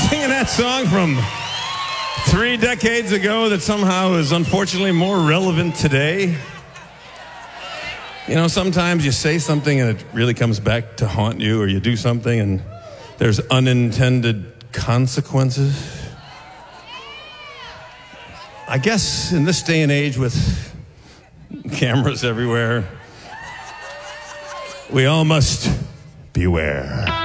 Singing that song from 3 decades ago that somehow is unfortunately more relevant today. You know, sometimes you say something and it really comes back to haunt you, or you do something and there's unintended consequences. I guess in this day and age with cameras everywhere, we all must beware.